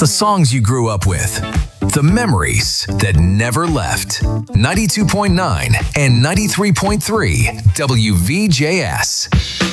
The songs you grew up with. The memories that never left. 92.9 and 93.3 WVJS.